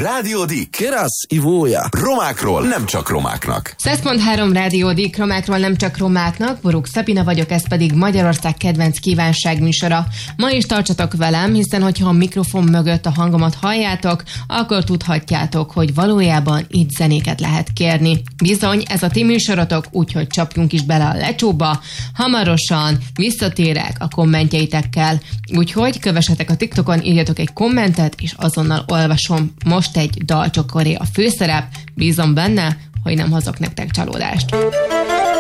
Rádió Dick. Kerasz, Ivója. Romákról nem csak romáknak. 100.3 Rádió Dick, romákról nem csak romáknak. Borúk Szabina vagyok, ez pedig Magyarország kedvenc kívánságműsora. Ma is tartsatok velem, hiszen hogyha a mikrofon mögött a hangomat halljátok, akkor tudhatjátok, hogy valójában itt zenéket lehet kérni. Bizony, ez a ti műsorotok, úgyhogy csapjunk is bele a lecsóba. Hamarosan visszatérek a kommentjeitekkel. Úgyhogy kövessetek a TikTokon, írjatok egy kommentet, és azonnal olvasom. Most egy dalcsokoré a főszerep, bízom benne, hogy nem hozok nektek csalódást.